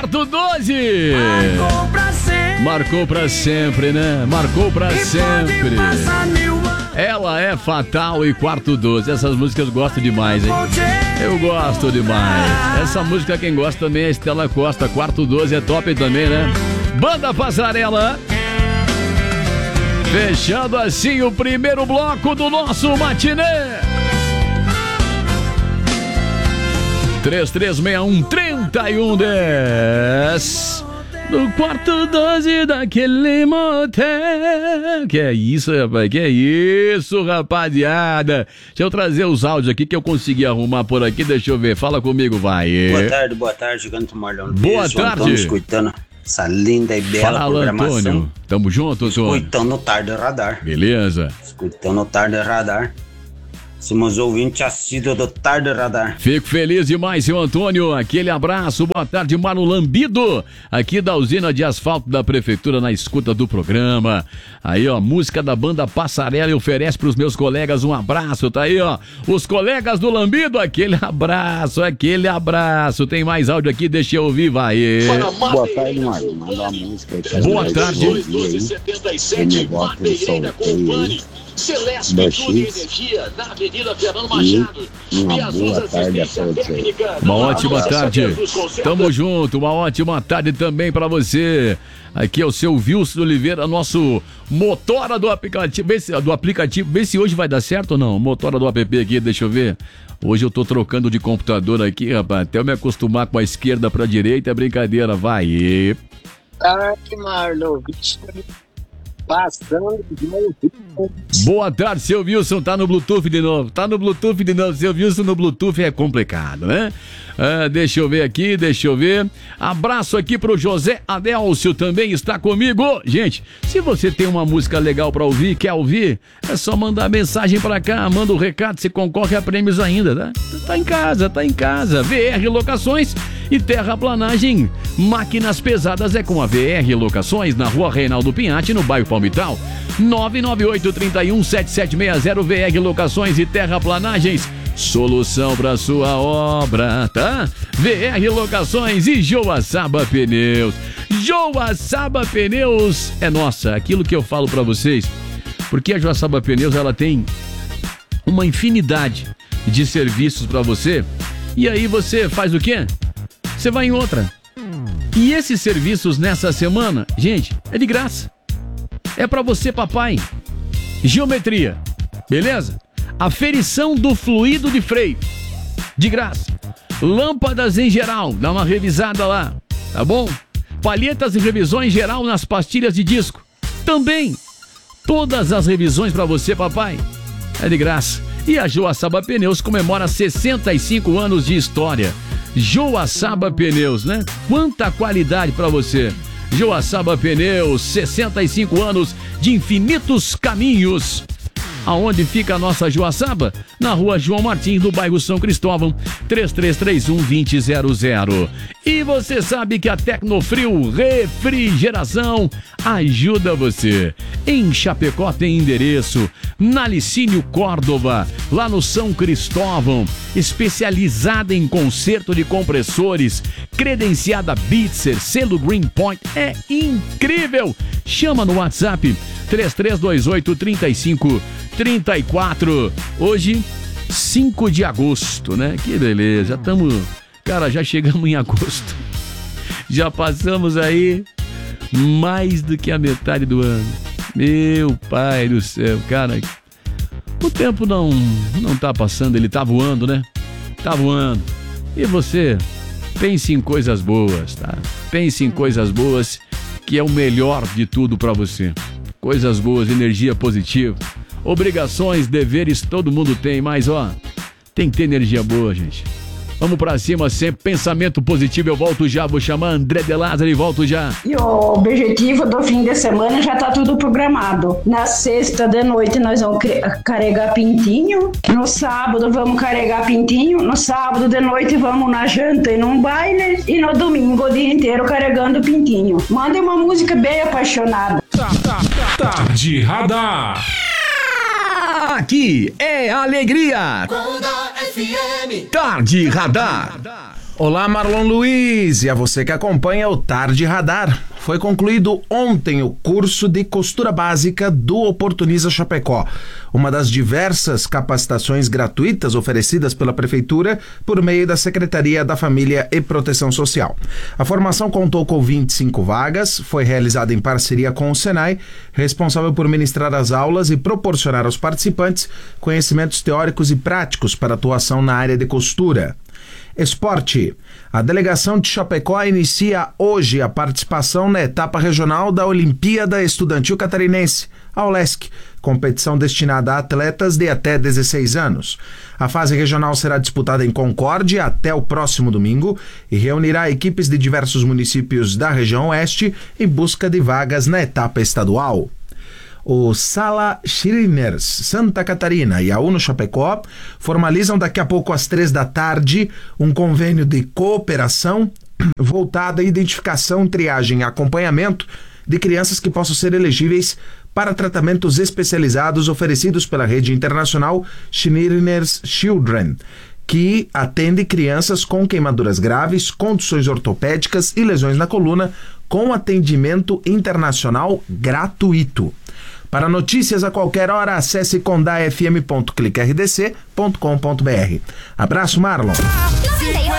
quarto 12. Marcou pra sempre, né? Marcou pra sempre. Ela é Fatal e quarto 12. Essas músicas eu gosto demais, hein? Eu gosto demais. Essa música quem gosta também é a Estela Costa. Quarto 12 é top também, né? Banda Passarela. Fechando assim o primeiro bloco do nosso matinê. 3361-3110. No quarto 12 daquele motel. Que é isso, rapaz? Que é isso, rapaziada? Deixa eu trazer os áudios aqui que eu consegui arrumar por aqui. Deixa eu ver. Fala comigo, vai. Boa tarde, Gigante Marlon. Boa tarde. Escutando essa linda e bela programação. Antônio. Tamo junto, Antônio. Escutando o Tarde Radar. Beleza. Escutando o Tarde Radar. Somos ouvintes assíduos do Tarde Radar. Fico feliz demais, seu Antônio. Aquele abraço. Boa tarde, Mano Lambido. Aqui da usina de asfalto da prefeitura na escuta do programa. Aí, ó, música da banda Passarela e oferece pros meus colegas um abraço. Tá aí, ó. Os colegas do Lambido, aquele abraço, aquele abraço. Tem mais áudio aqui, deixa eu ouvir, vai. Boa tarde, Mano. Manda uma música aí pra boa tarde. Celeste Tudo Energia, na Avenida Fernando Machado. Uma boa tarde a todos aí. Uma ótima tarde. Tamo junto, uma ótima tarde também pra você. Aqui é o seu Wilson Oliveira, nosso motora do aplicativo. Vê se hoje vai dar certo ou não. Motora do app aqui, deixa eu ver. Hoje eu tô trocando de computador aqui, rapaz. Até eu me acostumar com a esquerda pra direita é brincadeira, vai. Tarde, Marlon. Passando de novo. Boa tarde, seu Wilson. Tá no Bluetooth de novo. Seu Wilson no Bluetooth é complicado, né? Deixa eu ver aqui, Abraço aqui pro José Adélcio, também está comigo. Gente, se você tem uma música legal pra ouvir, quer ouvir, é só mandar mensagem pra cá, manda um recado, você concorre a prêmios ainda, tá? Tá em casa. VR Locações e Terraplanagem. Máquinas pesadas é com a VR Locações, na Rua Reinaldo Pinhatti, no bairro Palmital. 998-31-7760. VR Locações e Terraplanagens. Solução para sua obra, tá? VR Locações e Joaçaba Pneus. Joaçaba Pneus é nossa, aquilo que eu falo para vocês, porque a Joaçaba Pneus ela tem uma infinidade de serviços para você. E aí você faz o quê? Você vai em outra. E esses serviços nessa semana, gente, é de graça. É para você, papai. Geometria, beleza? Aferição do fluido de freio, de graça. Lâmpadas em geral, dá uma revisada lá, tá bom? Palhetas e revisões geral nas pastilhas de disco, também. Todas as revisões para você, papai, é de graça. E a Joaçaba Pneus comemora 65 anos de história. Joaçaba Pneus, né? Quanta qualidade para você. Joaçaba Pneus, 65 anos de infinitos caminhos. Aonde fica a nossa Joaçaba? Na Rua João Martins, no bairro São Cristóvão, 3331-2000. E você sabe que a Tecnofrio Refrigeração ajuda você. Em Chapecó tem endereço, na Licínio Córdova, lá no São Cristóvão, especializada em conserto de compressores, credenciada Bitzer, selo Green Point, é incrível! Chama no WhatsApp 3328-3534. Hoje, 5 de agosto, né? Que beleza, já estamos... Cara, já chegamos em agosto. Já passamos aí mais do que a metade do ano. Meu pai do céu, cara. O tempo não tá passando, ele tá voando, né? Tá voando. E você, pense em coisas boas, tá? Pense em coisas boas, que é o melhor de tudo pra você. Coisas boas, energia positiva. Obrigações, deveres, todo mundo tem, mas ó, tem que ter energia boa, gente. Vamos pra cima sempre, pensamento positivo. Eu volto já, vou chamar André de Lázaro e volto já. E o objetivo do fim de semana já tá tudo programado. Na sexta de noite nós vamos carregar pintinho. No sábado vamos carregar pintinho. No sábado de noite vamos na janta e num baile. E no domingo o dia inteiro carregando pintinho. Manda uma música bem apaixonada. Tarde Radar. Aqui é alegria. Ronda FM. Tarde Radar. Olá, Marlon Luiz, e a você que acompanha o Tarde Radar. Foi concluído ontem o curso de costura básica do Oportuniza Chapecó, uma das diversas capacitações gratuitas oferecidas pela Prefeitura por meio da Secretaria da Família e Proteção Social. A formação contou com 25 vagas, foi realizada em parceria com o Senai, responsável por ministrar as aulas e proporcionar aos participantes conhecimentos teóricos e práticos para atuação na área de costura. Esporte. A delegação de Chapecó inicia hoje a participação na etapa regional da Olimpíada Estudantil Catarinense, a OLESC, competição destinada a atletas de até 16 anos. A fase regional será disputada em Concórdia até o próximo domingo e reunirá equipes de diversos municípios da região oeste em busca de vagas na etapa estadual. O Sala Schriners Santa Catarina e a UNO Chapecó formalizam daqui a pouco às 15h um convênio de cooperação voltado à identificação, triagem e acompanhamento de crianças que possam ser elegíveis para tratamentos especializados oferecidos pela rede internacional Schriners Children, que atende crianças com queimaduras graves, contusões ortopédicas e lesões na coluna, com atendimento internacional gratuito. Para notícias a qualquer hora, acesse condafm.cliquerdc.com.br. Abraço, Marlon.